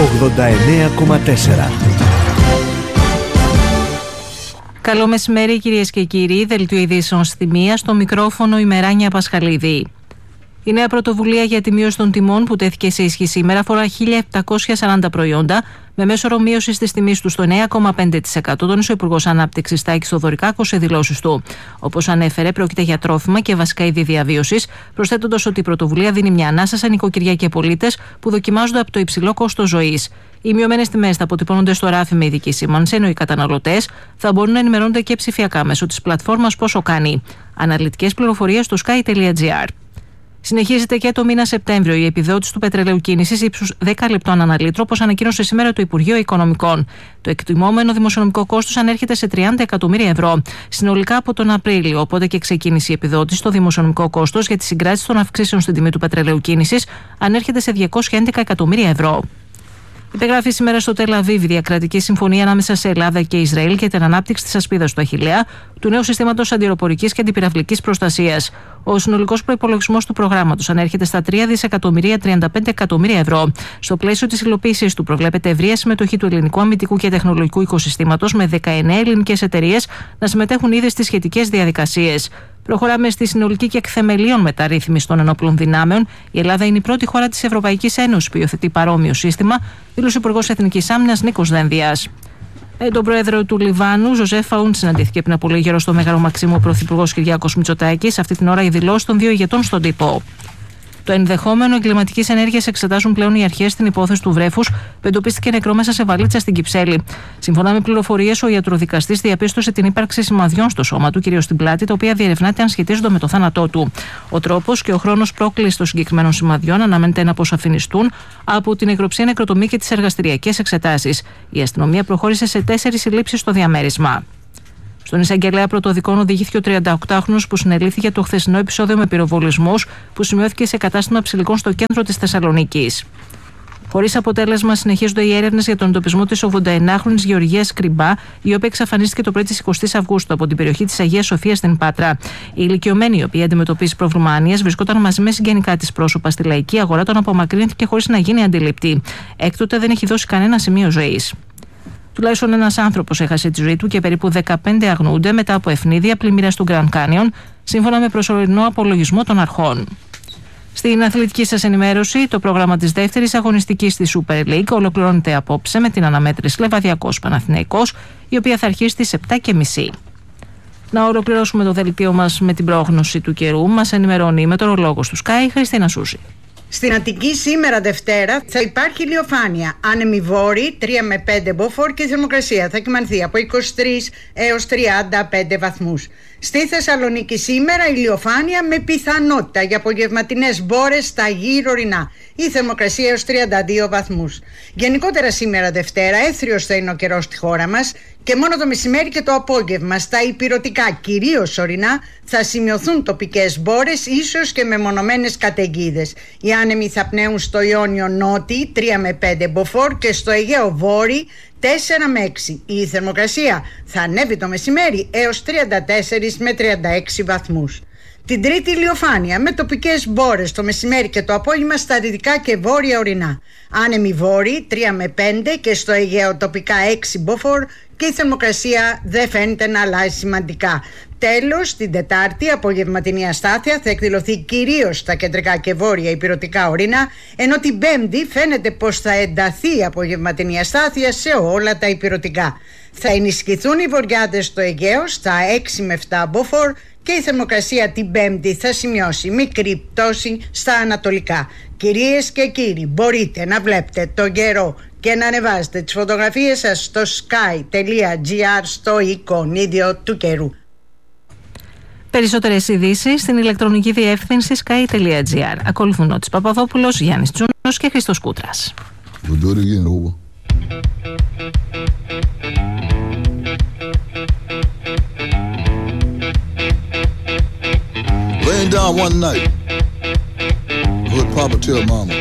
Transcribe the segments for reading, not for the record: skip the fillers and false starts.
89,4. Καλό μεσημέρι κυρίες και κύριοι, δελτίο ειδήσεων στη μία, στο μικρόφωνο η Μεράνια Πασχαλίδη. Η νέα πρωτοβουλία για τη μείωση των τιμών που τέθηκε σε ισχύ σήμερα αφορά 1.740 προϊόντα, με μέσο όρο μείωση τη τιμή του στο 9,5%, τόνισε ο Υπουργός Ανάπτυξης Τάκης Θοδωρικάκος σε δηλώσεις του. Όπως ανέφερε, πρόκειται για τρόφιμα και βασικά είδη διαβίωσης, προσθέτοντας ότι η πρωτοβουλία δίνει μια ανάσα σε νοικοκυριά και πολίτες που δοκιμάζονται από το υψηλό κόστος ζωής. Οι μειωμένες τιμές θα αποτυπώνονται στο ράφι με ειδική σήμανση, ενώ οι καταναλωτές θα μπορούν να ενημερώνονται και ψηφιακά μέσω της πλατφόρμας Πόσο Κάνει. Αναλυτικές πληροφορίες στο sky.gr. Συνεχίζεται και το μήνα Σεπτέμβριο η επιδότηση του πετρελαίου κίνησης ύψους 10 λεπτών ανά λίτρο, όπως ανακοίνωσε σήμερα το Υπουργείο Οικονομικών. Το εκτιμόμενο δημοσιονομικό κόστος ανέρχεται σε 30 εκατομμύρια ευρώ συνολικά από τον Απρίλιο, οπότε και ξεκίνησε η επιδότηση. Το δημοσιονομικό κόστος για τη συγκράτηση των αυξήσεων στην τιμή του πετρελαίου κίνησης ανέρχεται σε 211 εκατομμύρια ευρώ. Υπεγράφει σήμερα στο Τελ Αβίβ διακρατική συμφωνία ανάμεσα σε Ελλάδα και Ισραήλ για την ανάπτυξη της ασπίδας του Αχιλλέα, του νέου συστήματος αντιεροπορικής και αντιπυραυλικής προστασίας. Ο συνολικός προϋπολογισμός του προγράμματος ανέρχεται στα 3.035 εκατομμύρια ευρώ. Στο πλαίσιο της υλοποίησης του προβλέπεται ευρεία συμμετοχή του ελληνικού αμυντικού και τεχνολογικού οικοσυστήματος, με 19 ελληνικές εταιρείες να συμμετέχουν ήδη στις σχετικές διαδικασίες. Προχωράμε στη συνολική και εκθεμελίων μεταρρύθμιση των ενόπλων δυνάμεων. Η Ελλάδα είναι η πρώτη χώρα της Ευρωπαϊκής Ένωσης που υιοθετεί παρόμοιο σύστημα, δήλωσε ο Υπουργός Εθνικής Άμυνας Νίκος Δένδιας. Τον πρόεδρο του Λιβάνου, Ζωζέφ Αούν, συναντήθηκε πριν από λίγο καιρό στο Μέγαρο Μαξίμου ο Πρωθυπουργός Κυριάκος Μητσοτάκης. Αυτή την ώρα οι δηλώσεις των δύο ηγετών στον τύπο. Το ενδεχόμενο εγκληματικής ενέργειας εξετάζουν πλέον οι αρχές στην υπόθεση του βρέφους που εντοπίστηκε νεκρό μέσα σε βαλίτσα στην Κυψέλη. Σύμφωνα με πληροφορίες, ο ιατροδικαστής διαπίστωσε την ύπαρξη σημαδιών στο σώμα του, κυρίως στην πλάτη, τα οποία διερευνάται αν σχετίζονται με το θάνατό του. Ο τρόπος και ο χρόνος πρόκλησης των συγκεκριμένων σημαδιών αναμένεται να αποσαφινιστούν από την νεκροψία, νεκροτομή και τις εργαστηριακές εξετάσεις. Η αστυνομία προχώρησε σε 4 συλλήψεις στο διαμέρισμα. Στον εισαγγελέα πρωτοδικών οδηγήθηκε ο 38χρονος που συνελήφθηκε το χθεσινό επεισόδιο με πυροβολισμούς που σημειώθηκε σε κατάστημα ψηλικών στο κέντρο της Θεσσαλονίκης. Χωρίς αποτέλεσμα, συνεχίζονται οι έρευνες για τον εντοπισμό της 89χρονης Γεωργίας Κρυμπά, η οποία εξαφανίστηκε το πρωί της 20ης Αυγούστου από την περιοχή της Αγίας Σοφίας στην Πάτρα. Η ηλικιωμένη, η οποία αντιμετωπίζει πρόβλημα άνοιας, βρισκόταν μαζί με συγγενικά της πρόσωπα στη λαϊκή αγορά, τον απομακρύνθηκε χωρίς να γίνει αντιληπτή. Έκτοτε δεν έχει δώσει κανένα σημείο ζωής. Τουλάχιστον ένας άνθρωπος έχασε τη ζωή του και περίπου 15 αγνοούνται μετά από ευνίδια πλημμύρας του Grand Canyon, σύμφωνα με προσωρινό απολογισμό των αρχών. Στην αθλητική σας ενημέρωση, το πρόγραμμα της δεύτερης αγωνιστικής της Super League ολοκληρώνεται απόψε με την αναμέτρηση Λεβαδιακός Παναθηναϊκός, η οποία θα αρχίσει στις 7:30. Να ολοκληρώσουμε το δελτίο μας με την πρόγνωση του καιρού. Μας ενημερώνει η μετεωρολόγος του Sky, Χριστίνα Σούση. Στην Αττική σήμερα Δευτέρα θα υπάρχει ηλιοφάνεια, άνεμη βόρη 3 με 5 μποφόρ και η θερμοκρασία θα κυμανθεί από 23 έως 35 βαθμούς. Στη Θεσσαλονίκη σήμερα ηλιοφάνεια με πιθανότητα για απογευματινές μπόρες στα γύρω ορεινά. Η θερμοκρασία έως 32 βαθμούς. Γενικότερα σήμερα Δευτέρα έθριος θα είναι ο καιρός στη χώρα μας και μόνο το μεσημέρι και το απόγευμα στα ηπειρωτικά, κυρίως ορεινά, θα σημειωθούν τοπικές μπόρες, ίσως και μεμονωμένες καταιγίδες. Οι άνεμοι θα πνέουν στο Ιόνιο νότι 3 με 5 μποφόρ και στο Αιγαίο βόρει 4 με 6. Η θερμοκρασία θα ανέβει το μεσημέρι έως 34 με 36 βαθμούς. Την Τρίτη ηλιοφάνεια με τοπικές μπόρες το μεσημέρι και το απόγευμα στα δυτικά και βόρεια ορεινά. Άνεμοι βόρειοι 3 με 5 και στο Αιγαίο τοπικά 6 μποφόρ και η θερμοκρασία δεν φαίνεται να αλλάζει σημαντικά. Τέλος, την Τετάρτη απογευματινή αστάθεια θα εκδηλωθεί κυρίως στα κεντρικά και βόρεια ηπειρωτικά ορεινά, ενώ την Πέμπτη φαίνεται πως θα ενταθεί η απογευματινή αστάθεια σε όλα τα ηπειρωτικά. Θα ενισχυθούν οι βορειάδες στο Αιγαίο στα 6 με 7 μποφόρ και η θερμοκρασία την Πέμπτη θα σημειώσει μικρή πτώση στα ανατολικά. Κυρίες και κύριοι, μπορείτε να βλέπετε τον καιρό και να ανεβάζετε τις φωτογραφίες σας στο sky.gr στο εικονίδιο του καιρού. Περισσότερες ειδήσεις στην ηλεκτρονική διεύθυνση sky.gr. Ακολουθούν ο Της Παπαδόπουλος, Γιάννης Τζούνος και Χρήστος Κούτρας. Laying down one night, heard Papa tell Mama.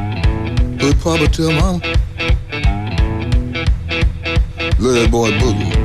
Heard Papa tell Mama. Let that boy boogie.